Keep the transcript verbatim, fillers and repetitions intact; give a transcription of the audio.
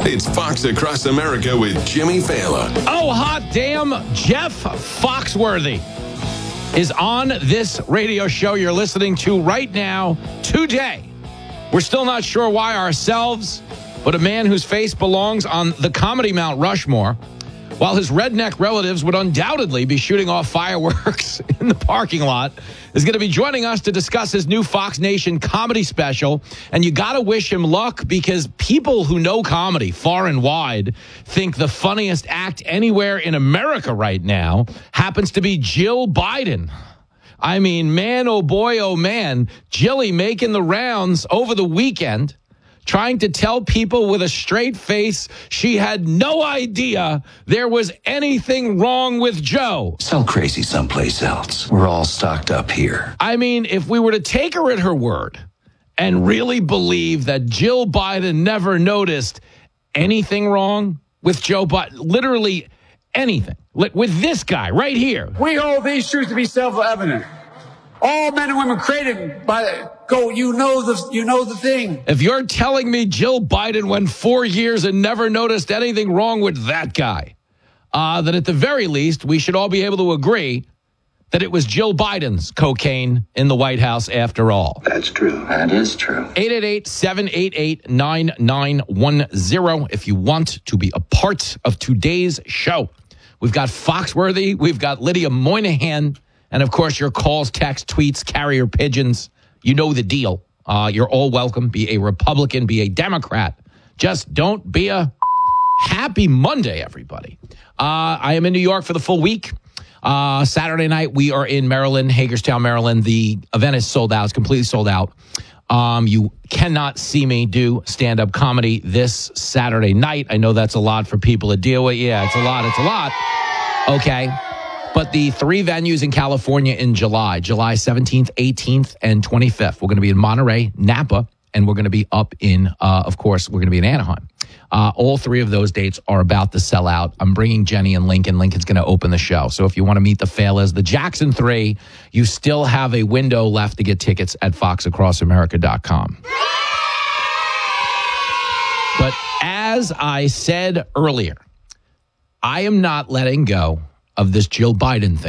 It's Fox Across America with Jimmy Fallon. Oh, hot damn, Jeff Foxworthy is on this radio show you're listening to right now, today. We're still not sure why ourselves, but a man whose face belongs on the comedy Mount Rushmore, while his redneck relatives would undoubtedly be shooting off fireworks in the parking lot, is going to be joining us to discuss his new Fox Nation comedy special. And you got to wish him luck, because people who know comedy far and wide think the funniest act anywhere in America right now happens to be Jill Biden. I mean, man, oh boy, oh man, Jilly making the rounds over the weekend, trying to tell people with a straight face she had no idea there was anything wrong with Joe. Sell crazy someplace else. We're all stocked up here. I mean, if we were to take her at her word and really believe that Jill Biden never noticed anything wrong with Joe Biden, literally anything, with this guy right here. We hold these truths to be self-evident. All men and women created by go. You know the you know the thing. If you're telling me Jill Biden went four years and never noticed anything wrong with that guy, uh, then at the very least we should all be able to agree that it was Jill Biden's cocaine in the White House after all. That's true. That is true. eight eight eight, seven eight eight, nine nine one zero if you want to be a part of today's show. We've got Foxworthy, we've got Lydia Moynihan, and, of course, your calls, texts, tweets, carrier pigeons. You know the deal. Uh, you're all welcome. Be a Republican, be a Democrat. Just don't be a happy Monday, everybody. Uh, I am in New York for the full week. Uh, Saturday night, we are in Maryland, Hagerstown, Maryland. The event is sold out. It's completely sold out. Um, you cannot see me do stand-up comedy this Saturday night. I know that's a lot for people to deal with. Yeah, it's a lot. It's a lot. Okay. But the three venues in California in July, July seventeenth, eighteenth, and twenty-fifth, we're going to be in Monterey, Napa, and we're going to be up in, uh, of course, we're going to be in Anaheim. Uh, all three of those dates are about to sell out. I'm bringing Jenny and Lincoln. Lincoln's going to open the show. So if you want to meet the Failers, the Jackson three, you still have a window left to get tickets at fox across america dot com. But as I said earlier, I am not letting go of this Jill Biden thing.